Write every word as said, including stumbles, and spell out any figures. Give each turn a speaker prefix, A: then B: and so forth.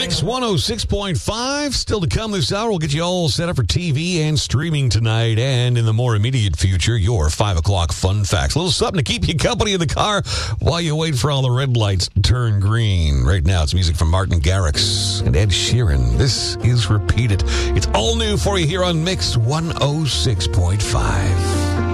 A: Mix one oh six point five. Still to come this hour. We'll get you all set up for T V and streaming tonight. And in the more immediate future, your five o'clock fun facts. A little something to keep you company in the car while you wait for all the red lights to turn green. Right now, it's music from Martin Garrix and Ed Sheeran. This is Repeat It. It's all new for you here on Mix one oh six point five.